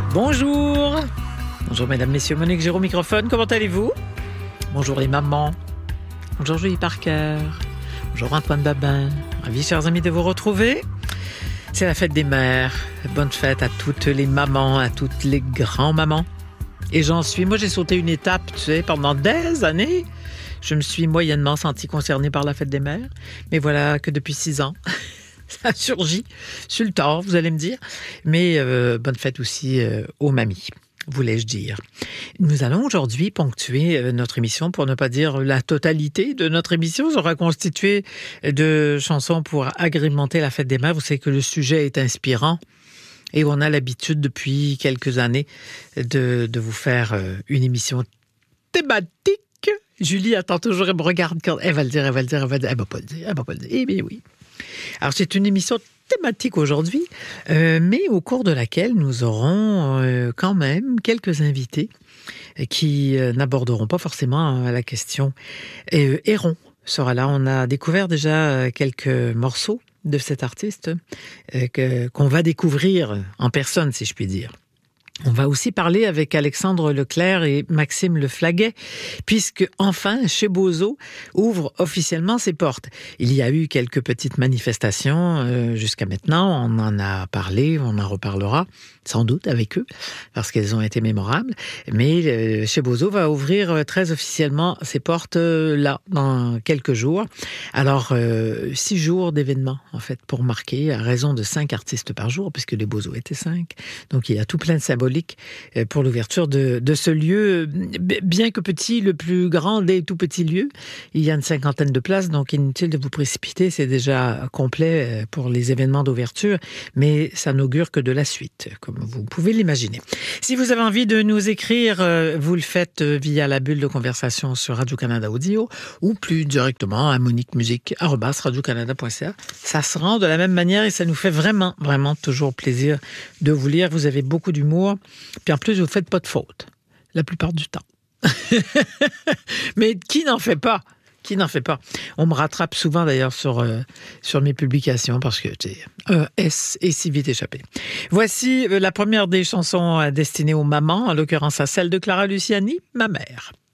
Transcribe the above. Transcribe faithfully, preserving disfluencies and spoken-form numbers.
Bonjour. Bonjour mesdames, messieurs, Monique Géraud, microphone, comment allez-vous? Bonjour les mamans. Bonjour Julie Parker. Bonjour Antoine Babin. Ravi, chers amis, de vous retrouver. C'est la fête des mères. Bonne fête à toutes les mamans, à toutes les grands-mamans. Et j'en suis, moi j'ai sauté une étape, tu sais, pendant des années. Je me suis moyennement sentie concernée par la fête des mères. Mais voilà que depuis six ans, ça a surgi sur le tard, vous allez me dire. Mais euh, bonne fête aussi euh, aux mamies, voulais-je dire. Nous allons aujourd'hui ponctuer notre émission, pour ne pas dire la totalité de notre émission sera constituée de chansons pour agrémenter la fête des mères. Vous savez que le sujet est inspirant et on a l'habitude depuis quelques années de, de vous faire une émission thématique. Julie attend toujours, elle me regarde quand elle va le dire, elle va le dire, elle va le dire, elle va pas le dire, elle va pas le dire. Eh bien oui. Alors c'est une émission thématique aujourd'hui, euh, mais au cours de laquelle nous aurons euh, quand même quelques invités qui euh, n'aborderont pas forcément euh, la question. Euh, Héron sera là. On a découvert déjà quelques morceaux de cet artiste euh, que, qu'on va découvrir en personne, si je puis dire. On va aussi parler avec Alexandre Leclerc et Maxime Leflaguet, puisque enfin, Chez Bozo ouvre officiellement ses portes. Il y a eu quelques petites manifestations euh, jusqu'à maintenant, on en a parlé, on en reparlera sans doute avec eux, parce qu'elles ont été mémorables, mais euh, Chez Bozo va ouvrir euh, très officiellement ses portes euh, là, dans quelques jours. Alors, euh, six jours d'événements, en fait, pour marquer, à raison de cinq artistes par jour, puisque les Bozo étaient cinq. Donc, il y a tout plein de symboles pour l'ouverture de, de ce lieu, bien que petit, le plus grand des tout petits lieux. Il y a une cinquantaine de places, donc inutile de vous précipiter, c'est déjà complet pour les événements d'ouverture, mais ça n'augure que de la suite, comme vous pouvez l'imaginer. Si vous avez envie de nous écrire, vous le faites via la bulle de conversation sur Radio-Canada Audio ou plus directement à moniquemusique arobase radiocanada point c a. Ça se rend de la même manière et ça nous fait vraiment, vraiment toujours plaisir de vous lire. Vous avez beaucoup d'humour. Puis en plus, vous ne faites pas de fautes, la plupart du temps. Mais qui n'en fait pas? Qui n'en fait pas? On me rattrape souvent d'ailleurs sur, euh, sur mes publications parce que tu sais, un S est si vite échappé. Voici euh, la première des chansons euh, destinées aux mamans, en l'occurrence à celle de Clara Luciani, Ma mère.